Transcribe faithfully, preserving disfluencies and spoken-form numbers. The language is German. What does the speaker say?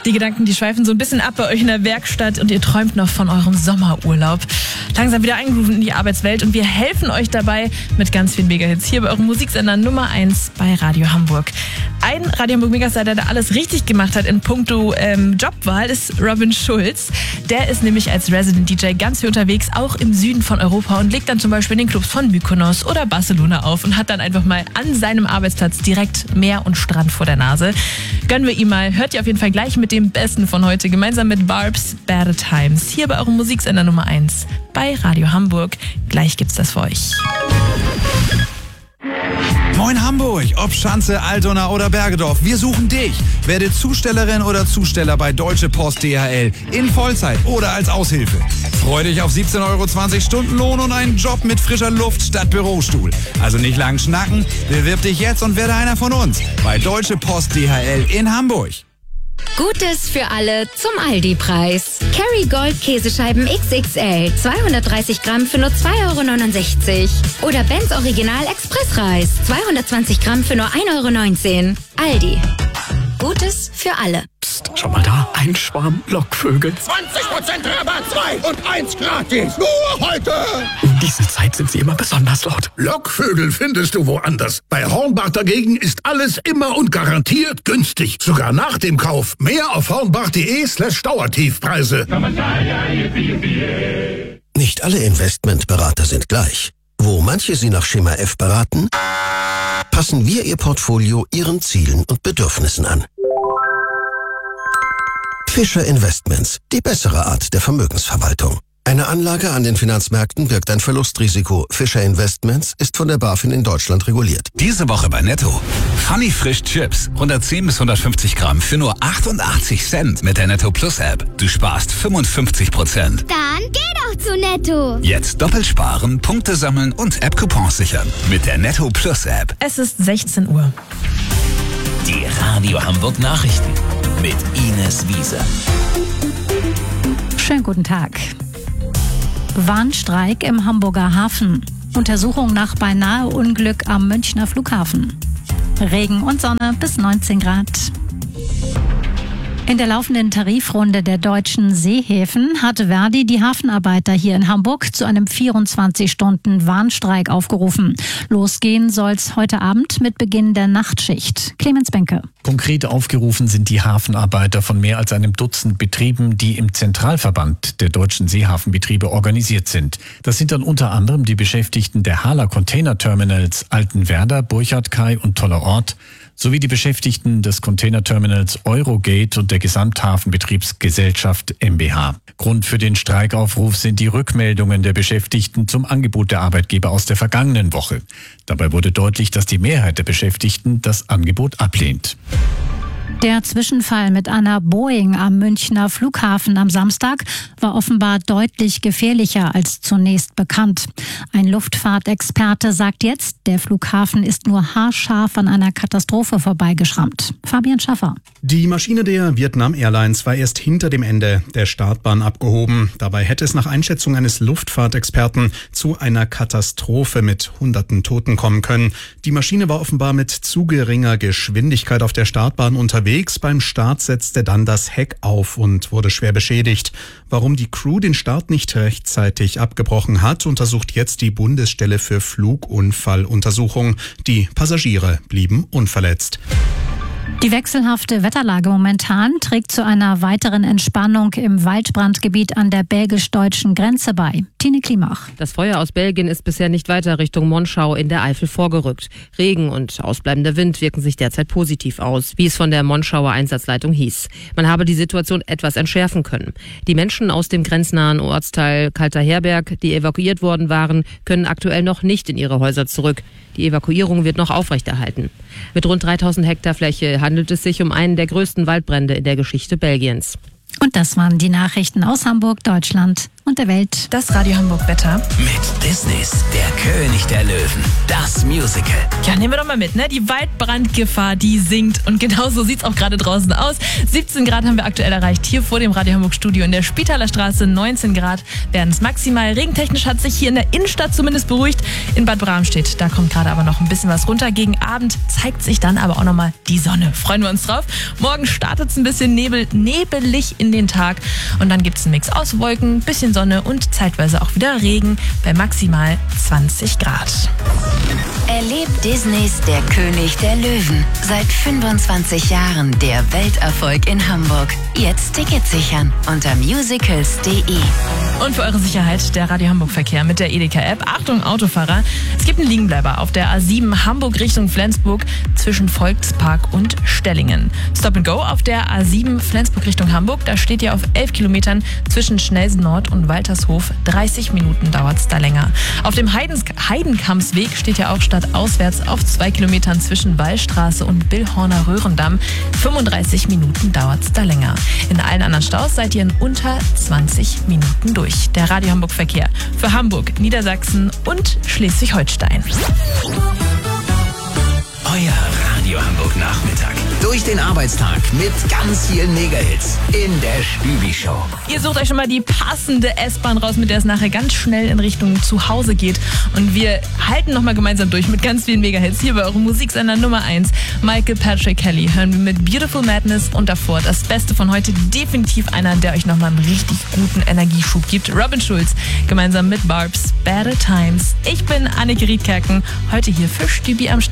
Die Gedanken, die schweifen so ein bisschen ab bei euch in der Werkstatt und ihr träumt noch von eurem Sommerurlaub. Langsam wieder eingegroovt in die Arbeitswelt und wir helfen euch dabei mit ganz vielen Mega-Hits hier bei eurem Musiksender Nummer eins bei Radio Hamburg. Ein Radio Hamburg Megastar, der da alles richtig gemacht hat in puncto ähm, Jobwahl, ist Robin Schulz. Der ist nämlich als Resident D J ganz viel unterwegs, auch im Süden von Europa und legt dann zum Beispiel in den Clubs von Mykonos oder Barcelona auf und hat dann einfach mal an seinem Arbeitsplatz direkt Meer und Strand vor der Nase. Gönnen wir ihm mal. Hört ihr auf jeden Fall gleich mit dem Besten von heute, gemeinsam mit Barb's Better Times, hier bei eurem Musiksender Nummer eins bei Radio Hamburg. Gleich gibt's das für euch. Moin Hamburg, ob Schanze, Altona oder Bergedorf, wir suchen dich. Werde Zustellerin oder Zusteller bei Deutsche Post D H L in Vollzeit oder als Aushilfe. Freu dich auf siebzehn Euro zwanzig Stundenlohn und einen Job mit frischer Luft statt Bürostuhl. Also nicht lang schnacken, bewirb dich jetzt und werde einer von uns bei Deutsche Post D H L in Hamburg. Gutes für alle zum Aldi-Preis. Kerry Gold Käsescheiben X X L, zweihundertdreißig Gramm für nur zwei Euro neunundsechzig. Oder Benz Original Expressreis, zweihundertzwanzig Gramm für nur ein Euro neunzehn. Aldi. Gutes für alle. Psst, schau mal da, ein Schwarm Lockvögel. zwanzig Prozent Rabatt, zwei und eins gratis. Nur heute. Um diese Zeit sind sie immer besonders laut. Lockvögel findest du woanders. Bei Hornbach dagegen ist alles immer und garantiert günstig. Sogar nach dem Kauf. Mehr auf hornbach.de slash Dauertiefpreise. Nicht alle Investmentberater sind gleich. Wo manche Sie nach Schema F beraten, passen wir Ihr Portfolio Ihren Zielen und Bedürfnissen an. Fischer Investments, die bessere Art der Vermögensverwaltung. Eine Anlage an den Finanzmärkten birgt ein Verlustrisiko. Fischer Investments ist von der BaFin in Deutschland reguliert. Diese Woche bei Netto. Funny Frisch Chips. hundertzehn bis hundertfünfzig Gramm für nur achtundachtzig Cent mit der Netto Plus App. Du sparst fünfundfünfzig Prozent. Dann geh doch zu Netto. Jetzt doppelt sparen, Punkte sammeln und App-Coupons sichern. Mit der Netto Plus App. Es ist sechzehn Uhr. Die Radio Hamburg Nachrichten mit Ines Wiese. Schönen guten Tag. Warnstreik im Hamburger Hafen. Untersuchung nach beinahe Unglück am Münchner Flughafen. Regen und Sonne bis neunzehn Grad. In der laufenden Tarifrunde der deutschen Seehäfen hat Verdi die Hafenarbeiter hier in Hamburg zu einem vierundzwanzig Stunden Warnstreik aufgerufen. Losgehen soll's heute Abend mit Beginn der Nachtschicht. Clemens Benke. Konkret aufgerufen sind die Hafenarbeiter von mehr als einem Dutzend Betrieben, die im Zentralverband der deutschen Seehafenbetriebe organisiert sind. Das sind dann unter anderem die Beschäftigten der Hala Container Terminals Altenwerder, Burchardkai und Tollerort sowie die Beschäftigten des Containerterminals Eurogate und der Gesamthafenbetriebsgesellschaft M B H. Grund für den Streikaufruf sind die Rückmeldungen der Beschäftigten zum Angebot der Arbeitgeber aus der vergangenen Woche. Dabei wurde deutlich, dass die Mehrheit der Beschäftigten das Angebot ablehnt. Der Zwischenfall mit einer Boeing am Münchner Flughafen am Samstag war offenbar deutlich gefährlicher als zunächst bekannt. Ein Luftfahrtexperte sagt jetzt, der Flughafen ist nur haarscharf an einer Katastrophe vorbeigeschrammt. Fabian Schaffer. Die Maschine der Vietnam Airlines war erst hinter dem Ende der Startbahn abgehoben. Dabei hätte es nach Einschätzung eines Luftfahrtexperten zu einer Katastrophe mit hunderten Toten kommen können. Die Maschine war offenbar mit zu geringer Geschwindigkeit auf der Startbahn unterwegs. Beim Start setzte dann das Heck auf und wurde schwer beschädigt. Warum die Crew den Start nicht rechtzeitig abgebrochen hat, untersucht jetzt die Bundesstelle für Flugunfalluntersuchung. Die Passagiere blieben unverletzt. Die wechselhafte Wetterlage momentan trägt zu einer weiteren Entspannung im Waldbrandgebiet an der belgisch-deutschen Grenze bei. Tine Klimach. Das Feuer aus Belgien ist bisher nicht weiter Richtung Monschau in der Eifel vorgerückt. Regen und ausbleibender Wind wirken sich derzeit positiv aus, wie es von der Monschauer Einsatzleitung hieß. Man habe die Situation etwas entschärfen können. Die Menschen aus dem grenznahen Ortsteil Kalter Herberg, die evakuiert worden waren, können aktuell noch nicht in ihre Häuser zurück. Die Evakuierung wird noch aufrechterhalten. Mit rund dreitausend Hektar Fläche handelt es sich um einen der größten Waldbrände in der Geschichte Belgiens. Und das waren die Nachrichten aus Hamburg, Deutschland und der Welt. Das Radio Hamburg Wetter. Mit Disneys Der König der Löwen. Das Musical. Ja, nehmen wir doch mal mit, ne? Die Waldbrandgefahr, die sinkt. Und genau so sieht's auch gerade draußen aus. siebzehn Grad haben wir aktuell erreicht hier vor dem Radio Hamburg Studio in der Spitaler Straße. neunzehn Grad werden es maximal. Regentechnisch hat sich hier in der Innenstadt zumindest beruhigt. In Bad Bramstedt, da kommt gerade aber noch ein bisschen was runter. Gegen Abend zeigt sich dann aber auch nochmal die Sonne. Freuen wir uns drauf. Morgen startet es ein bisschen nebel, nebelig in den Tag. Und dann gibt es einen Mix aus Wolken, bisschen Sonne und zeitweise auch wieder Regen bei maximal zwanzig Grad. Erlebt Disneys Der König der Löwen. Seit fünfundzwanzig Jahren der Welterfolg in Hamburg. Jetzt Tickets sichern unter musicals punkt de. Und für eure Sicherheit der Radio Hamburg Verkehr mit der Edeka-App. Achtung Autofahrer, es gibt einen Liegenbleiber auf der A sieben Hamburg Richtung Flensburg zwischen Volkspark und Stellingen. Stop and Go auf der A sieben Flensburg Richtung Hamburg. Da steht ihr auf elf Kilometern zwischen Schnelsen Nord und Waltershof. dreißig Minuten dauert es da länger. Auf dem Heidens Heidenkampsweg steht ihr auch stadtauswärts auf zwei Kilometern zwischen Wallstraße und Billhorner Röhrendamm. fünfunddreißig Minuten dauert es da länger. In allen anderen Staus seid ihr in unter zwanzig Minuten durch. Der Radio Hamburg Verkehr für Hamburg, Niedersachsen und Schleswig-Holstein. Euer Radio Hamburg Nachmittag. Durch den Arbeitstag mit ganz vielen Megahits in der Stübi-Show. Ihr sucht euch schon mal die passende S-Bahn raus, mit der es nachher ganz schnell in Richtung zu Hause geht. Und wir halten nochmal gemeinsam durch mit ganz vielen Megahits hier bei eurem Musiksender Nummer eins. Michael Patrick Kelly hören wir mit Beautiful Madness und davor das Beste von heute. Definitiv einer, der euch nochmal einen richtig guten Energieschub gibt. Robin Schulz gemeinsam mit Barbs Better Times. Ich bin Anneke Riedkerken, heute hier für Stübi am